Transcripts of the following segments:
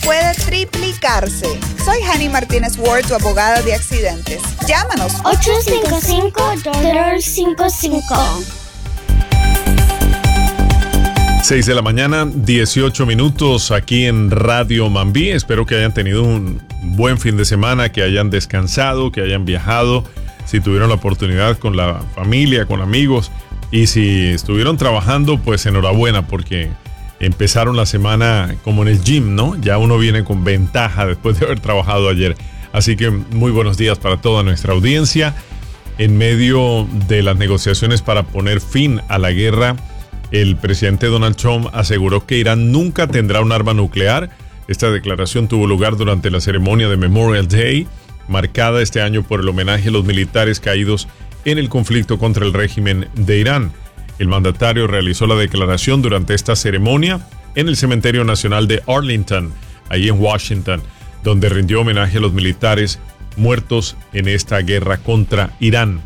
puede triplicarse. Soy Hani Martínez Ward, tu abogada de accidentes. Llámanos 855-55. 6 de la mañana, 18 minutos aquí en Radio Mambí. Espero que hayan tenido un buen fin de semana, que hayan descansado, que hayan viajado. Si tuvieron la oportunidad con la familia, con amigos. Y si estuvieron trabajando, pues enhorabuena, porque empezaron la semana como en el gym, ¿no? Ya uno viene con ventaja después de haber trabajado ayer. Así que muy buenos días para toda nuestra audiencia. En medio de las negociaciones para poner fin a la guerra, el presidente Donald Trump aseguró que Irán nunca tendrá un arma nuclear. Esta declaración tuvo lugar durante la ceremonia de Memorial Day, marcada este año por el homenaje a los militares caídos en el conflicto contra el régimen de Irán. El mandatario realizó la declaración durante esta ceremonia en el Cementerio Nacional de Arlington, ahí en Washington, donde rindió homenaje a los militares muertos en esta guerra contra Irán.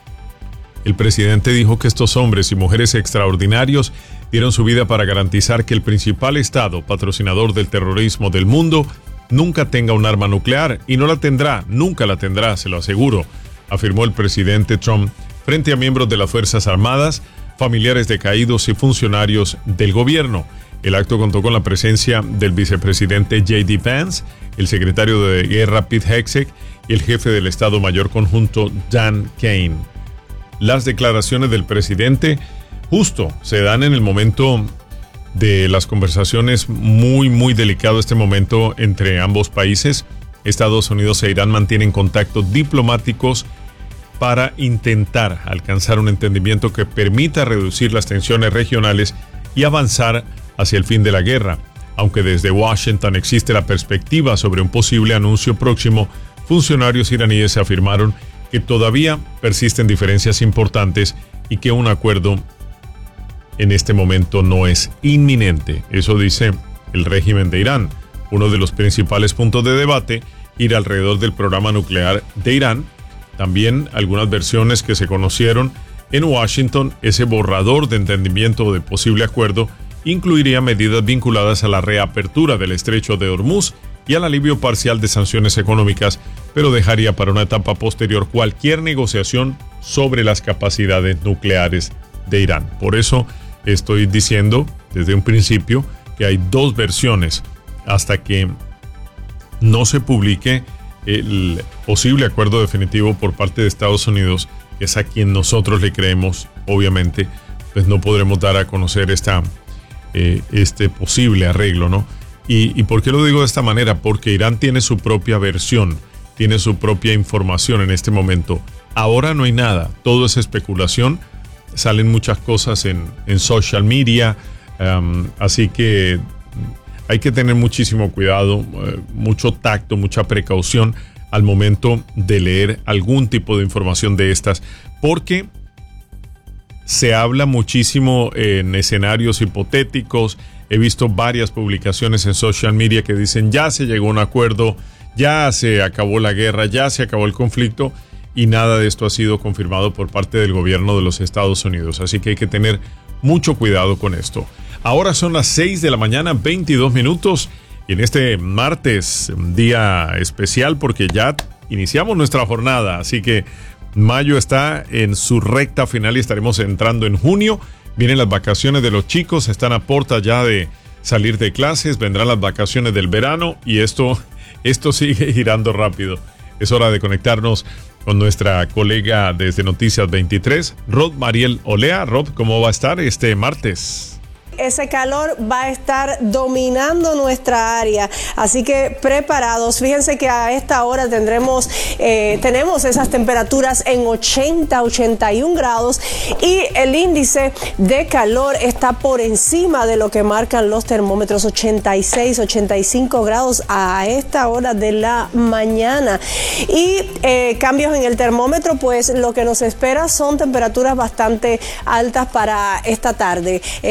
El presidente dijo que estos hombres y mujeres extraordinarios dieron su vida para garantizar que el principal estado patrocinador del terrorismo del mundo nunca tenga un arma nuclear, y no la tendrá, nunca la tendrá, se lo aseguro, afirmó el presidente Trump frente a miembros de las Fuerzas Armadas, familiares de caídos y funcionarios del gobierno. El acto contó con la presencia del vicepresidente J.D. Vance, el secretario de Guerra Pete Hegseth y el jefe del Estado Mayor Conjunto Dan Kane. Las declaraciones del presidente justo se dan en el momento de las conversaciones muy delicado este momento entre ambos países. Estados Unidos e Irán mantienen contactos diplomáticos para intentar alcanzar un entendimiento que permita reducir las tensiones regionales y avanzar hacia el fin de la guerra. Aunque desde Washington existe la perspectiva sobre un posible anuncio próximo, funcionarios iraníes afirmaron que todavía persisten diferencias importantes y que un acuerdo en este momento no es inminente. Eso dice el régimen de Irán. Uno de los principales puntos de debate gira alrededor del programa nuclear de Irán. También algunas versiones que se conocieron en Washington, ese borrador de entendimiento de posible acuerdo incluiría medidas vinculadas a la reapertura del estrecho de Hormuz y al alivio parcial de sanciones económicas, pero dejaría para una etapa posterior cualquier negociación sobre las capacidades nucleares de Irán. Por eso estoy diciendo desde un principio que hay dos versiones hasta que no se publique el posible acuerdo definitivo por parte de Estados Unidos, que es a quien nosotros le creemos. Obviamente, pues no podremos dar a conocer este posible arreglo, ¿no? ¿Y por qué lo digo de esta manera? Porque Irán tiene su propia versión, tiene su propia información en este momento. Ahora no hay nada, todo es especulación, salen muchas cosas en social media, así que hay que tener muchísimo cuidado, mucho tacto, mucha precaución al momento de leer algún tipo de información de estas, porque se habla muchísimo en escenarios hipotéticos. He visto varias publicaciones en social media que dicen ya se llegó a un acuerdo, ya se acabó la guerra, ya se acabó el conflicto, y nada de esto ha sido confirmado por parte del gobierno de los Estados Unidos. Así que hay que tener mucho cuidado con esto. Ahora son las 6 de la mañana, 22 minutos, y en este martes, día especial porque ya iniciamos nuestra jornada, así que mayo está en su recta final y estaremos entrando en junio. Vienen las vacaciones de los chicos, están a puerta ya de salir de clases, vendrán las vacaciones del verano y esto sigue girando rápido. Es hora de conectarnos con nuestra colega desde Noticias 23, Rod Mariel Olea. Rod, ¿cómo va a estar este martes? Ese calor va a estar dominando nuestra área, así que preparados. Fíjense que a esta hora tenemos esas temperaturas en 80, 81 grados y el índice de calor está por encima de lo que marcan los termómetros, 86, 85 grados a esta hora de la mañana. Y cambios en el termómetro, pues lo que nos espera son temperaturas bastante altas para esta tarde. Durante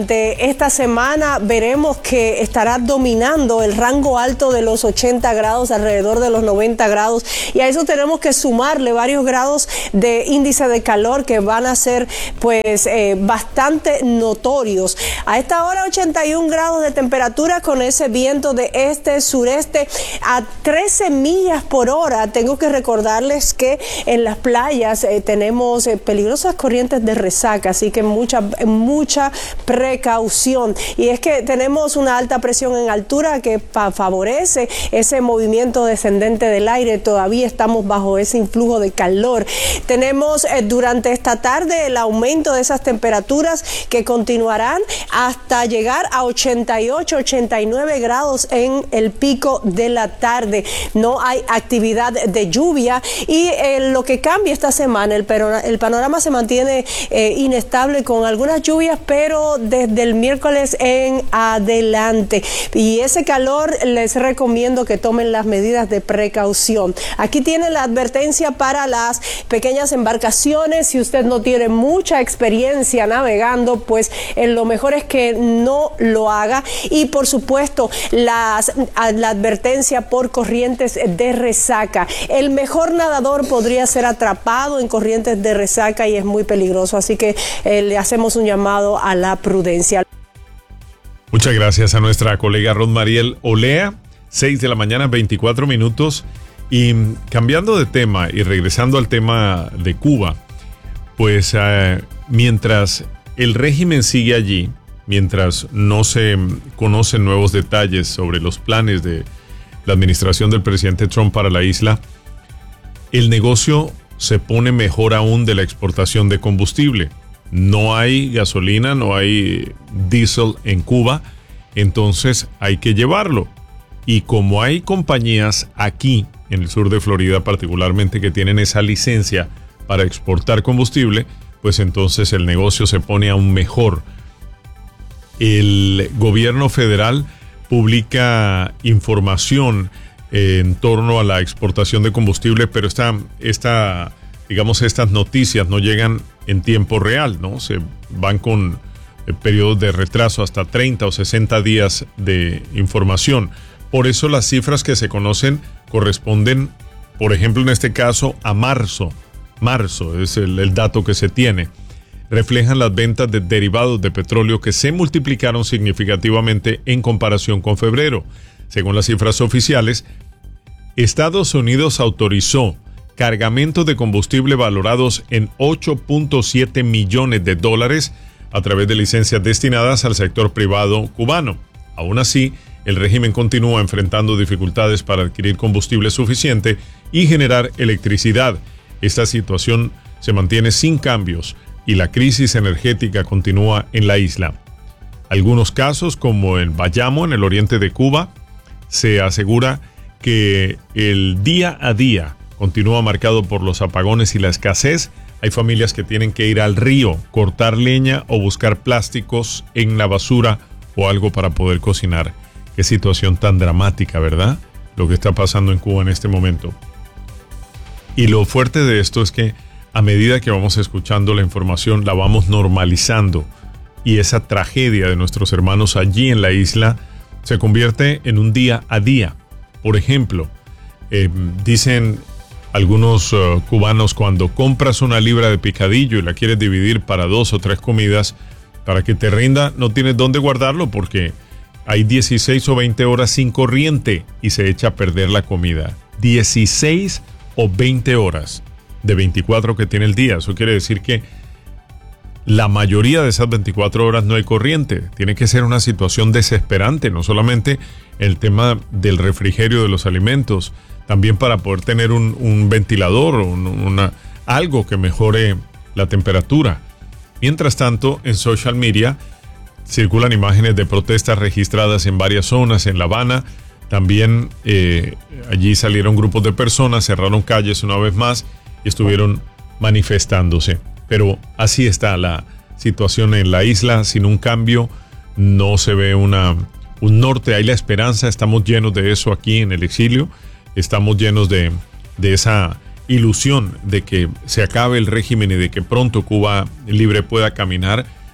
durante esta semana veremos que estará dominando el rango alto de los 80 grados, alrededor de los 90 grados, y a eso tenemos que sumarle varios grados de índice de calor que van a ser pues bastante notorios. A esta hora 81 grados de temperatura con ese viento de este-sureste a 13 millas por hora. Tengo que recordarles que en las playas tenemos peligrosas corrientes de resaca, así que mucha precaución. Y es que tenemos una alta presión en altura que favorece ese movimiento descendente del aire. Todavía estamos bajo ese influjo de calor. Tenemos durante esta tarde el aumento de esas temperaturas que continuarán hasta llegar a 88, 89 grados en el pico de la tarde. No hay actividad de lluvia y lo que cambia esta semana, el panorama se mantiene inestable con algunas lluvias, pero desde el miércoles en adelante. Y ese calor les recomiendo que tomen las medidas de precaución. Aquí tiene la advertencia para las pequeñas embarcaciones. Si usted no tiene mucha experiencia navegando, pues lo mejor es que no lo haga. Y por supuesto, la advertencia por corrientes de resaca. El mejor nadador podría ser atrapado en corrientes de resaca y es muy peligroso. Así que le hacemos un llamado a la prudencia. Muchas gracias a nuestra colega Rosmariel Olea. 6 de la mañana, 24 minutos. Y cambiando de tema y regresando al tema de Cuba, pues mientras el régimen sigue allí, mientras no se conocen nuevos detalles sobre los planes de la administración del presidente Trump para la isla, el negocio se pone mejor aún de la exportación de combustible. No hay gasolina, no hay diésel en Cuba, entonces hay que llevarlo. Y como hay compañías aquí, en el sur de Florida particularmente, que tienen esa licencia para exportar combustible, pues entonces el negocio se pone aún mejor. El gobierno federal publica información en torno a la exportación de combustible, pero estas noticias no llegan en tiempo real, ¿no? Se van con periodos de retraso, hasta 30 o 60 días de información. Por eso las cifras que se conocen corresponden, por ejemplo, en este caso, a marzo. Marzo es el dato que se tiene. Reflejan las ventas de derivados de petróleo que se multiplicaron significativamente en comparación con febrero. Según las cifras oficiales, Estados Unidos autorizó cargamentos de combustible valorados en $8.7 millones a través de licencias destinadas al sector privado cubano. Aún así, el régimen continúa enfrentando dificultades para adquirir combustible suficiente y generar electricidad. Esta situación se mantiene sin cambios y la crisis energética continúa en la isla. Algunos casos, como en Bayamo, en el oriente de Cuba, se asegura que el día a día continúa marcado por los apagones y la escasez. Hay familias que tienen que ir al río, cortar leña o buscar plásticos en la basura o algo para poder cocinar. Qué situación tan dramática, ¿verdad? Lo que está pasando en Cuba en este momento. Y lo fuerte de esto es que a medida que vamos escuchando la información, la vamos normalizando. Y esa tragedia de nuestros hermanos allí en la isla se convierte en un día a día. Por ejemplo, dicen algunos cubanos, cuando compras una libra de picadillo y la quieres dividir para 2 o 3 comidas, para que te rinda, no tienes dónde guardarlo porque hay 16 o 20 horas sin corriente y se echa a perder la comida. 16 o 20 horas de 24 que tiene el día. Eso quiere decir que la mayoría de esas 24 horas no hay corriente. Tiene que ser una situación desesperante, no solamente el tema del refrigerio de los alimentos, también para poder tener un ventilador o algo que mejore la temperatura. Mientras tanto, en social media circulan imágenes de protestas registradas en varias zonas en La Habana. También allí salieron grupos de personas, cerraron calles una vez más y estuvieron manifestándose. Pero así está la situación en la isla, sin un cambio, no se ve un norte, hay la esperanza, estamos llenos de eso aquí en el exilio, estamos llenos de esa ilusión de que se acabe el régimen y de que pronto Cuba libre pueda caminar.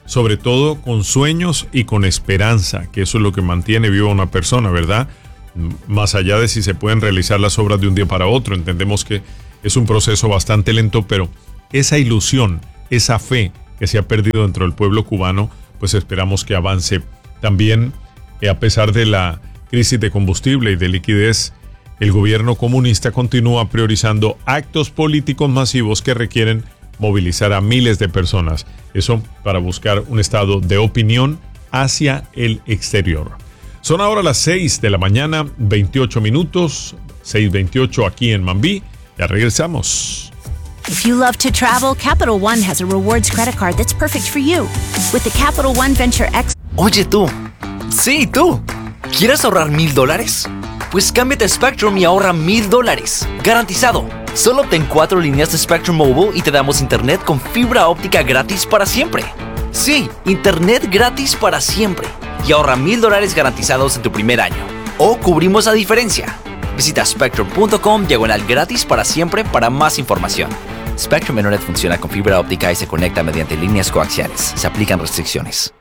sobre todo con sueños y con esperanza, que eso es lo que mantiene viva a una persona, ¿verdad? Más allá de si se pueden realizar las obras de un día para otro, entendemos que es un proceso bastante lento, pero esa ilusión, esa fe que se ha perdido dentro del pueblo cubano, pues esperamos que avance. También, a pesar de la crisis de combustible y de liquidez, el gobierno comunista continúa priorizando actos políticos masivos que requieren movilizar a miles de personas. Eso para buscar un estado de opinión hacia el exterior. Son ahora las 6 de la mañana, 28 minutos, 6:28 aquí en Mambí. Ya regresamos. If you love to travel, Capital One has a rewards credit card that's perfect for you. With the Capital One Venture X. Oye tú, sí tú, ¿quieres ahorrar $1,000? Pues cámbiate a Spectrum y ahorra $1,000. Garantizado. Solo obtén 4 líneas de Spectrum Mobile y te damos internet con fibra óptica gratis para siempre. Sí, internet gratis para siempre. Y ahorra $1,000 garantizados en tu primer año. O cubrimos la diferencia. Visita spectrum.com/gratis para siempre para más información. Spectrum Internet funciona con fibra óptica y se conecta mediante líneas coaxiales. Se aplican restricciones.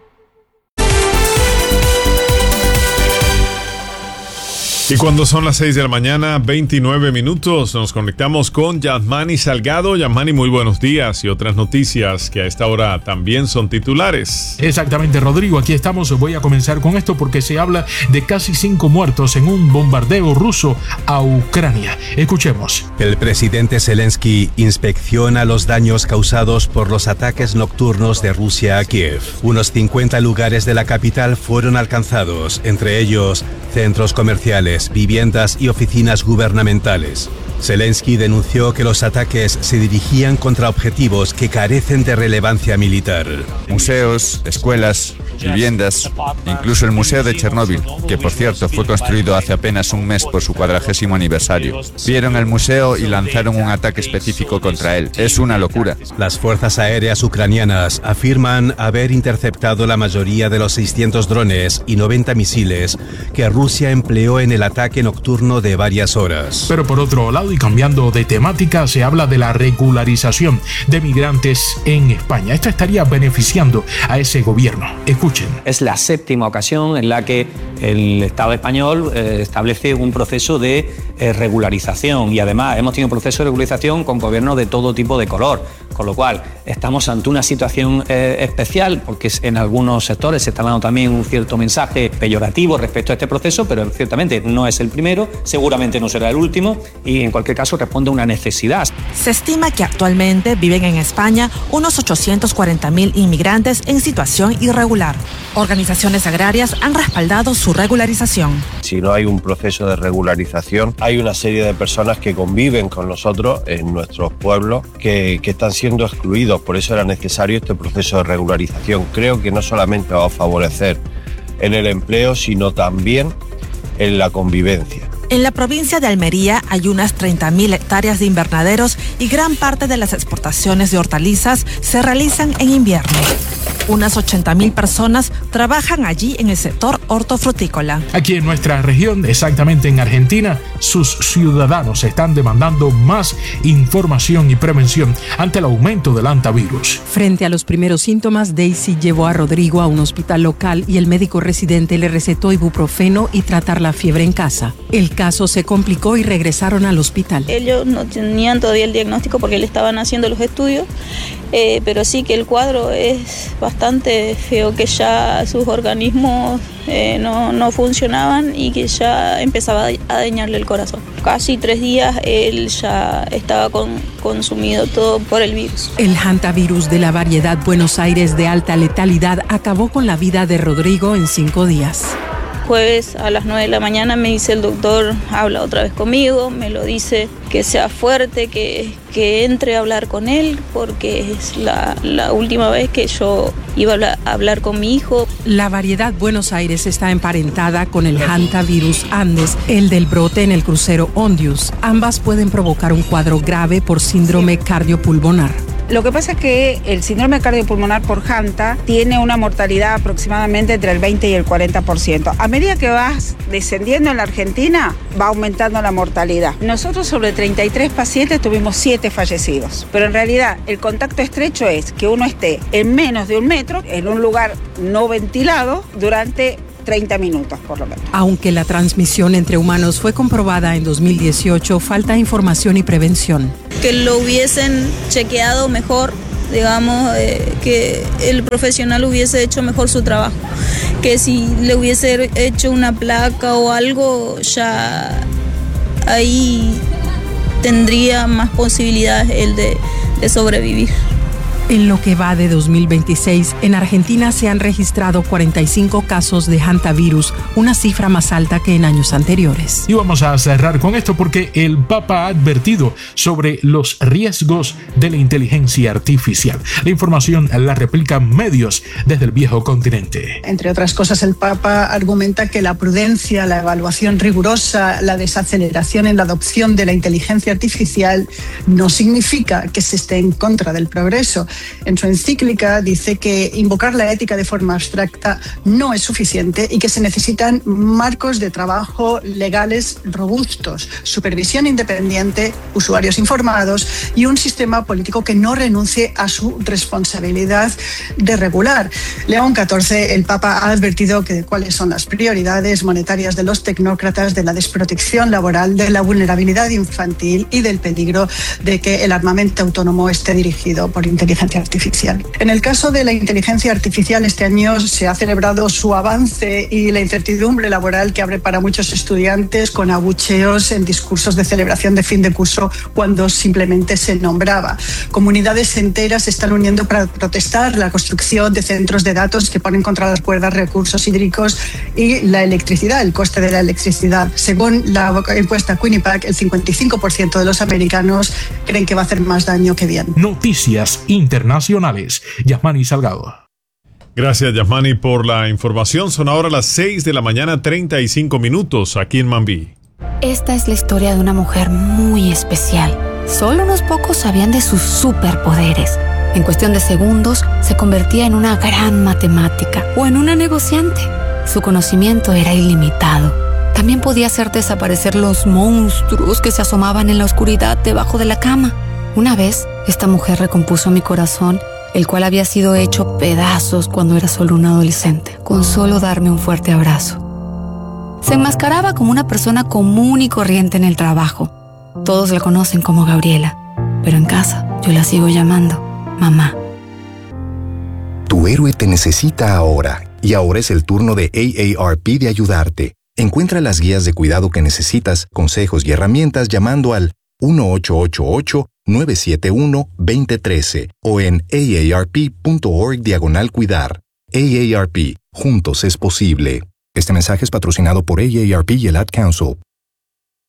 Y cuando son las 6 de la mañana, 29 minutos, nos conectamos con Yasmani Salgado. Yasmani, muy buenos días y otras noticias que a esta hora también son titulares. Exactamente, Rodrigo, aquí estamos. Voy a comenzar con esto porque se habla de casi 5 muertos en un bombardeo ruso a Ucrania. Escuchemos. El presidente Zelensky inspecciona los daños causados por los ataques nocturnos de Rusia a Kiev. Unos 50 lugares de la capital fueron alcanzados, entre ellos centros comerciales, viviendas y oficinas gubernamentales. Zelensky denunció que los ataques se dirigían contra objetivos que carecen de relevancia militar. Museos, escuelas, viviendas, incluso el Museo de Chernóbil, que por cierto fue construido hace apenas un mes por su 40º aniversario. Vieron el museo y lanzaron un ataque específico contra él. Es una locura. Las fuerzas aéreas ucranianas afirman haber interceptado la mayoría de los 600 drones y 90 misiles que Rusia empleó en el ataque nocturno de varias horas. Pero por otro lado, y cambiando de temática, se habla de la regularización de migrantes en España. Esto estaría beneficiando a ese gobierno. Escuchen. Es la 7ª ocasión en la que el Estado español establece un proceso de regularización, y además hemos tenido un proceso de regularización con gobiernos de todo tipo de color, con lo cual estamos ante una situación especial, porque en algunos sectores se está dando también un cierto mensaje peyorativo respecto a este proceso, pero ciertamente no es el primero, seguramente no será el último, y en cualquier caso responde a una necesidad. Se estima que actualmente viven en España unos 840.000 inmigrantes en situación irregular. Organizaciones agrarias han respaldado su regularización. Si no hay un proceso de regularización, hay una serie de personas que conviven con nosotros en nuestros pueblos que están siendo excluidos. Por eso era necesario este proceso de regularización. Creo que no solamente va a favorecer en el empleo, sino también en la convivencia. En la provincia de Almería hay unas 30.000 hectáreas de invernaderos y gran parte de las exportaciones de hortalizas se realizan en invierno. Unas 80.000 personas trabajan allí en el sector hortofrutícola. Aquí en nuestra región, exactamente en Argentina, sus ciudadanos están demandando más información y prevención ante el aumento del hantavirus. Frente a los primeros síntomas, Daisy llevó a Rodrigo a un hospital local y el médico residente le recetó ibuprofeno y tratar la fiebre en casa. El caso se complicó y regresaron al hospital. Ellos no tenían todavía el diagnóstico porque le estaban haciendo los estudios, pero sí que el cuadro es bastante feo, que ya sus organismos no funcionaban y que ya empezaba a dañarle el corazón. Casi 3 días él ya estaba consumido todo por el virus. El hantavirus de la variedad Buenos Aires de alta letalidad acabó con la vida de Rodrigo en 5 días. Jueves a las 9 de la mañana me dice el doctor, habla otra vez conmigo, me lo dice que sea fuerte, que entre a hablar con él, porque es la última vez que yo iba a hablar con mi hijo. La variedad Buenos Aires está emparentada con el hantavirus Andes, el del brote en el crucero Ondius. Ambas pueden provocar un cuadro grave por síndrome cardiopulmonar. Lo que pasa es que el síndrome cardiopulmonar por HANTA tiene una mortalidad aproximadamente entre el 20 y el 40%. A medida que vas descendiendo en la Argentina, va aumentando la mortalidad. Nosotros sobre 33 pacientes tuvimos 7 fallecidos, pero en realidad el contacto estrecho es que uno esté en menos de 1 metro, en un lugar no ventilado, durante 30 minutos por lo menos. Aunque la transmisión entre humanos fue comprobada en 2018, falta información y prevención. Que lo hubiesen chequeado mejor, digamos, que el profesional hubiese hecho mejor su trabajo, que si le hubiese hecho una placa o algo, ya ahí tendría más posibilidades él de sobrevivir. En lo que va de 2026, en Argentina se han registrado 45 casos de hantavirus, una cifra más alta que en años anteriores. Y vamos a cerrar con esto porque el Papa ha advertido sobre los riesgos de la inteligencia artificial. La información la replican medios desde el viejo continente. Entre otras cosas, el Papa argumenta que la prudencia, la evaluación rigurosa, la desaceleración en la adopción de la inteligencia artificial no significa que se esté en contra del progreso. En su encíclica dice que invocar la ética de forma abstracta no es suficiente y que se necesitan marcos de trabajo legales robustos, supervisión independiente, usuarios informados y un sistema político que no renuncie a su responsabilidad de regular. León XIV, el Papa, ha advertido que de cuáles son las prioridades monetarias de los tecnócratas, de la desprotección laboral, de la vulnerabilidad infantil y del peligro de que el armamento autónomo esté dirigido por inteligencia artificial. En el caso de la inteligencia artificial, este año se ha celebrado su avance y la incertidumbre laboral que abre para muchos estudiantes con abucheos en discursos de celebración de fin de curso cuando simplemente se nombraba. Comunidades enteras se están uniendo para protestar la construcción de centros de datos que ponen contra las cuerdas recursos hídricos y la electricidad, el coste de la electricidad. Según la encuesta Quinnipiac, el 55% de los americanos creen que va a hacer más daño que bien. Noticias internacionales. Yasmani Salgado. Gracias, Yasmani, por la información. Son ahora las 6 de la mañana, 35 minutos aquí en Mambí. Esta es la historia de una mujer muy especial. Solo unos pocos sabían de sus superpoderes. En cuestión de segundos, se convertía en una gran matemática o en una negociante. Su conocimiento era ilimitado. También podía hacer desaparecer los monstruos que se asomaban en la oscuridad debajo de la cama. Una vez, esta mujer recompuso mi corazón, el cual había sido hecho pedazos cuando era solo un adolescente, con solo darme un fuerte abrazo. Se enmascaraba como una persona común y corriente en el trabajo. Todos la conocen como Gabriela, pero en casa yo la sigo llamando mamá. Tu héroe te necesita ahora, y ahora es el turno de AARP de ayudarte. Encuentra las guías de cuidado que necesitas, consejos y herramientas llamando al 1-888-971-2013 o en aarp.org/cuidar. AARP, juntos es posible. Este mensaje es patrocinado por AARP y el Ad Council.